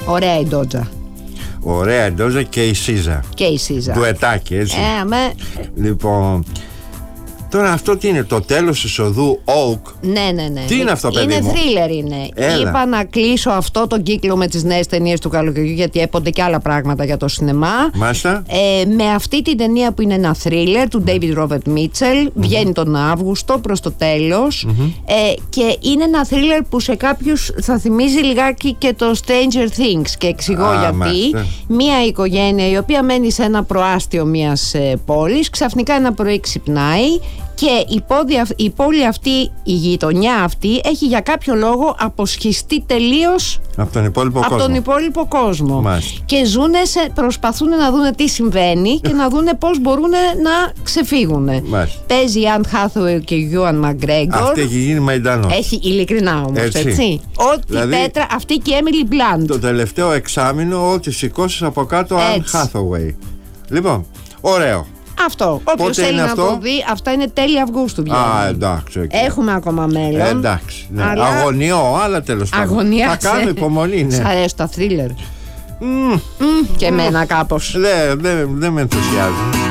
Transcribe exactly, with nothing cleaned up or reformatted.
Ωραία η Ντότζα. Ωραία η Ντότζα και η Σίζα. Και η Σίζα. Ντουετάκι, έτσι. Ε, με... Λοιπόν, τώρα αυτό τι είναι, το τέλος της οδού Oak? Ναι, ναι, ναι. Τι είναι αυτό, παιδί είναι μου? θρίλερ είναι. Έλα. Είπα να κλείσω αυτό τον κύκλο με τις νέες ταινίες του καλοκαιριού, γιατί έπονται και άλλα πράγματα για το σινεμά. Μάλιστα. Ε, με αυτή την ταινία που είναι ένα θρίλερ του David Robert Mitchell, mm-hmm. βγαίνει τον Αύγουστο προς το τέλος, mm-hmm. ε, και είναι ένα θρίλερ που σε κάποιους θα θυμίζει λιγάκι και το Stranger Things, και εξηγώ Α, γιατί. μάλιστα. Μία οικογένεια η οποία μένει σε ένα προάστιο μιας ε, πόλης, ξαφνικά ένα πρωί ξυπνάει και η, πόδια, η πόλη αυτή, η γειτονιά αυτή έχει για κάποιο λόγο αποσχιστεί τελείως από τον υπόλοιπο από κόσμο. τον υπόλοιπο κόσμο. Μάλιστα. Και ζουνε σε, προσπαθούν να δούνε τι συμβαίνει και να δούνε πώς μπορούν να ξεφύγουν. Μάλιστα. Παίζει η Anne Hathaway και η Ewan McGregor. Αυτή έχει γίνει μαϊντανός. Έχει ειλικρινά όμως, έτσι, έτσι. Ό,τι δηλαδή, πέτρα, αυτή και η Emily Blunt. Το τελευταίο εξάμηνο ό,τι σηκώσεις από κάτω Anne Hathaway. Λοιπόν, ωραίο. Αυτό. Όποιος θέλει να αυτό? το δει, αυτά είναι τέλη Αυγούστου βγαίνουν. Α, εντάξει. Okay. Έχουμε ακόμα μέλλον. Ε, εντάξει. Ναι. Αλλά... Αγωνιώ, αλλά τέλος πάντων. Αγωνία. Θα κάνω υπομονή, ναι. Σ' αρέσουν τα θρίλερ. Mm. Mm, και εμένα κάπως. Δεν δε, δε με ενθουσιάζει.